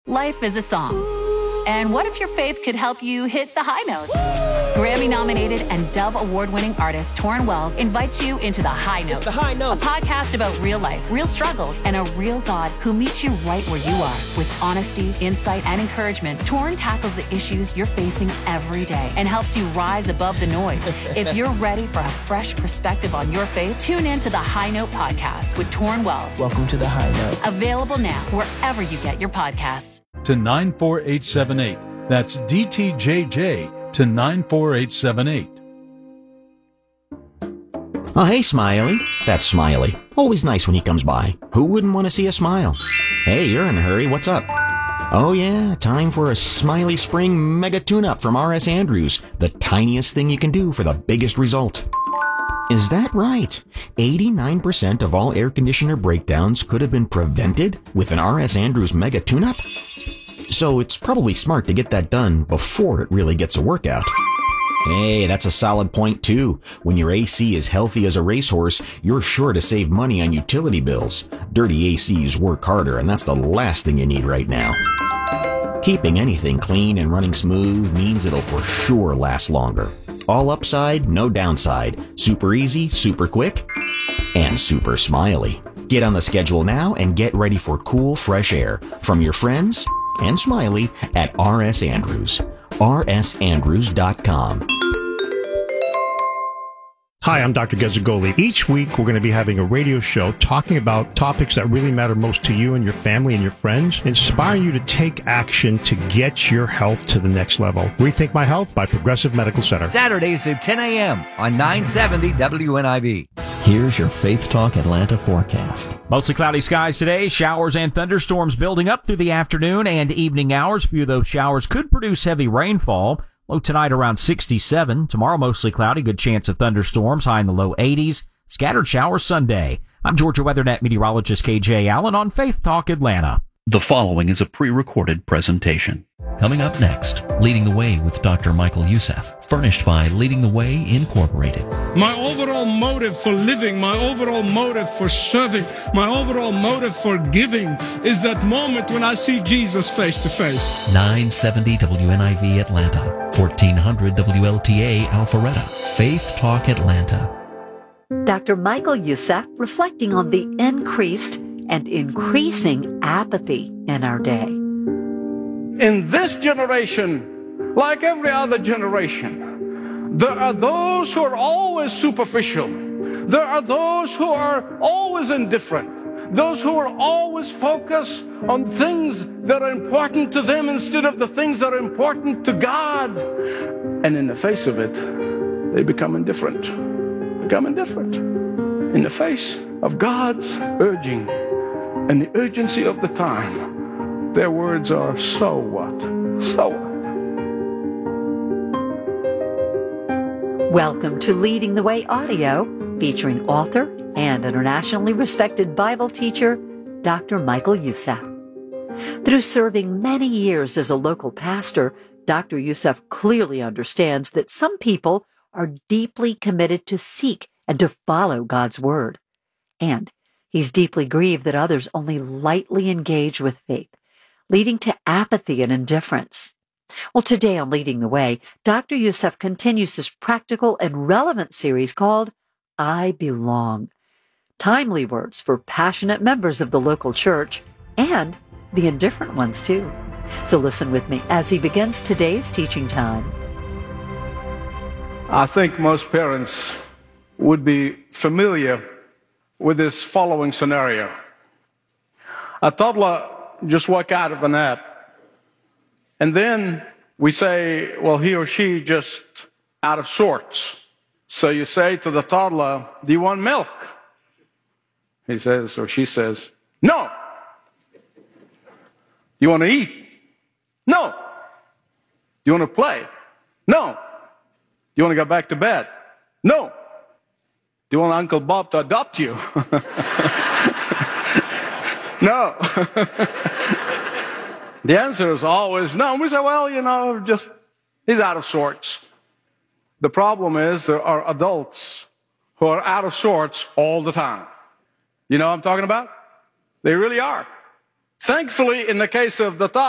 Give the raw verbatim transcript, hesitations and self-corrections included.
Life is a song. And what if your faith could help you hit the high notes? Grammy-nominated and Dove Award-winning artist Torrin Wells invites you into The High Note. It's The High Note. A podcast about real life, real struggles, and a real God who meets you right where you are. With honesty, insight, and encouragement, Torrin tackles the issues you're facing every day and helps you rise above the noise. If you're ready for a fresh perspective on your faith, tune in to The High Note podcast with Torrin Wells. Welcome to The High Note. Available now wherever you get your podcasts. To nine four eight seven eight. That's D T J J to nine four eight seven eight. Oh, hey, Smiley. That's Smiley. Always nice when he comes by. Who wouldn't want to see a smile? Hey, you're in a hurry. What's up? Oh, yeah, time for a Smiley Spring Mega Tune-Up from R S Andrews, the tiniest thing you can do for the biggest result. Is that right? eighty-nine percent of all air conditioner breakdowns could have been prevented with an R S Andrews Mega Tune-Up? So it's probably smart to get that done before it really gets a workout. Hey, that's a solid point too. When your A C is healthy as a racehorse, you're sure to save money on utility bills. Dirty A Cs work harder, and that's the last thing you need right now. Keeping anything clean and running smooth means it'll for sure last longer. All upside, no downside. Super easy, super quick, and super smiley. Get on the schedule now and get ready for cool, fresh air from your friends and Smiley at R S Andrews. R S Andrews dot com. Hi, I'm Doctor Gezzagoli. Each week, we're going to be having a radio show talking about topics that really matter most to you and your family and your friends, inspiring you to take action to get your health to the next level. Rethink My Health by Progressive Medical Center. Saturdays at ten a.m. on nine seventy W N I V. Here's your Faith Talk Atlanta forecast. Mostly cloudy skies today. Showers and thunderstorms building up through the afternoon and evening hours. A few of those showers could produce heavy rainfall. Low tonight around sixty-seven. Tomorrow mostly cloudy. Good chance of thunderstorms. High in the low eighties. Scattered showers Sunday. I'm Georgia WeatherNet meteorologist K J Allen on Faith Talk Atlanta. The following is a pre-recorded presentation. Coming up next, Leading the Way with Doctor Michael Youssef, furnished by Leading the Way Incorporated. My overall motive for living, my overall motive for serving, my overall motive for giving is that moment when I see Jesus face to face. nine seventy W N I V Atlanta, fourteen hundred W L T A Alpharetta. Faith Talk Atlanta. Doctor Michael Youssef reflecting on the increased and increasing apathy in our day. In this generation, like every other generation, there are those who are always superficial. There are those who are always indifferent. Those who are always focused on things that are important to them instead of the things that are important to God. And in the face of it, they become indifferent. Become indifferent. In the face of God's urging and the urgency of the time, their words are, so what? So what? Welcome to Leading the Way Audio, featuring author and internationally respected Bible teacher, Doctor Michael Youssef. Through serving many years as a local pastor, Doctor Youssef clearly understands that some people are deeply committed to seek and to follow God's Word. And he's deeply grieved that others only lightly engage with faith, leading to apathy and indifference. Well, today on Leading the Way, Doctor Youssef continues his practical and relevant series called I Belong. Timely words for passionate members of the local church and the indifferent ones, too. So listen with me as he begins today's teaching time. I think most parents would be familiar with this following scenario. A toddler just walks out of a nap, and then we say, well, he or she just out of sorts. So you say to the toddler, do you want milk? He says, or she says, no. Do you want to eat? No. Do you want to play? No. Do you want to go back to bed? No. Do you want Uncle Bob to adopt you? No. The answer is always no. We say, well, you know, just, he's out of sorts. The problem is there are adults who are out of sorts all the time. You know what I'm talking about? They really are. Thankfully, in the case of the